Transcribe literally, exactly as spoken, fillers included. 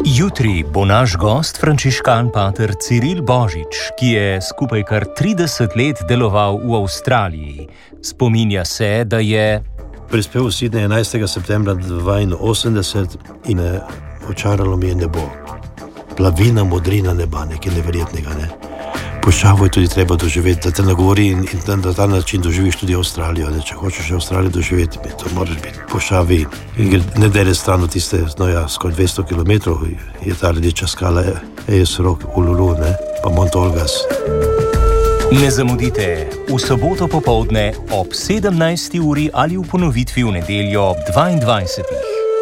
Jutri bo naš gost frančiškan pater Ciril Božič, ki je skupaj kar trideset let deloval v Avstraliji. Spominja se, da je prispel v Sydney enajstega septembra dvainosemdeset in očaralo mi je nebo. Plavina, modrina neba, nekaj neverjetnega, ne. Puščavo je tudi treba doživeti, da te nagovori in, in na ta način doživiš tudi Avstralijo. Ne? Če hočeš Avstralijo doživeti, to moraš biti puščavi in ne dele stran od tiste, no ja, skoraj dvesto kilometrov je ta rdeča skala, Eyers Rock, Uluru, ne? Pa Mount Olgas. Ne zamudite v soboto popoldne ob sedemnajsti uri ali v ponovitvi v nedeljo ob dvaindvajsetih.